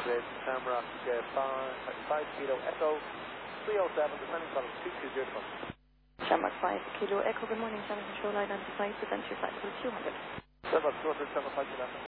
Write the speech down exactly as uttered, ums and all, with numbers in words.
Bridge, Shamrock, uh, five, five Kilo Echo, three oh seven, descending column two two zero one. Shamrock five Kilo Echo, good morning, Shamrock Control identified, potential flight level two hundred. Seven, two hundred, seven, five,